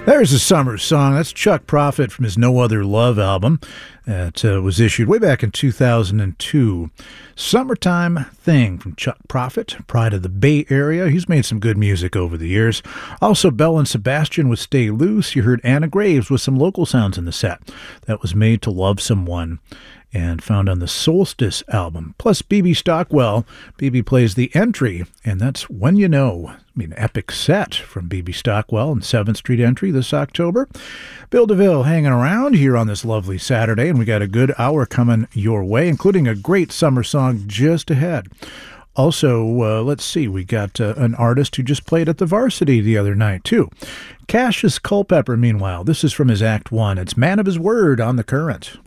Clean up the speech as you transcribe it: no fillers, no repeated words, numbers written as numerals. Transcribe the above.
There's a summer song. That's Chuck Prophet from his No Other Love album that was issued way back in 2002. Summertime Thing from Chuck Prophet, pride of the Bay Area. He's made some good music over the years. Also, Belle and Sebastian with Stay Loose. You heard Anna Graves with some local sounds in the set. That was Made to Love Someone and found on the Solstice album. Plus, B.B. Stockwell. B.B. plays the entry, and that's When You Know. Epic set from B.B. Stockwell and 7th Street Entry this October. Bill DeVille hanging around here on this lovely Saturday, and we got a good hour coming your way, including a great summer song just ahead. Also, let's see, we got an artist who just played at the Varsity the other night, too. Cassius Culpepper, meanwhile. This is from his Act 1. It's Man of His Word on The Current.